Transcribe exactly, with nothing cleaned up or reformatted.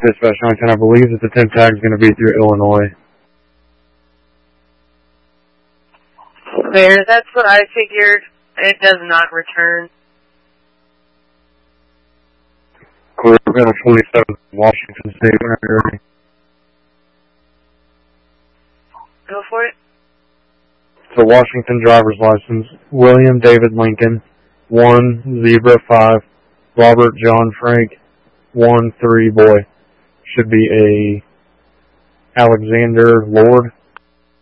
Dispatch nine ten, I believe that the temp tag is going to be through Illinois. There, that's what I figured. It does not return. We're going to twenty-seven Washington State whenever you're ready. Go for it. So Washington driver's license, William David Lincoln, one Zebra five, Robert John Frank, one three boy. Should be a Alexander Lord.